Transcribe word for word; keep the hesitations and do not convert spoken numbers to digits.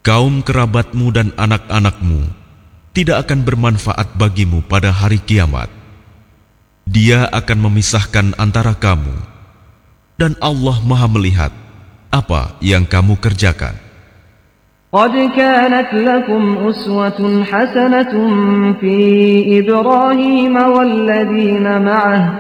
Kaum kerabatmu dan anak-anakmu tidak akan bermanfaat bagimu pada hari kiamat. Dia akan memisahkan antara kamu, dan Allah Maha melihat apa yang kamu kerjakan. قد كانت لكم أسوة حسنة في إبراهيم والذين معه